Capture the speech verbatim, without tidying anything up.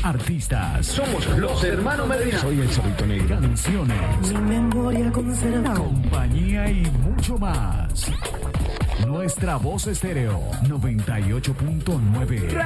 Artistas. Somos los hermanos Medina. Soy el Zorrito Negro. Canciones. Mi memoria conserva. Compañía y mucho más. Nuestra voz estéreo noventa y ocho punto nueve.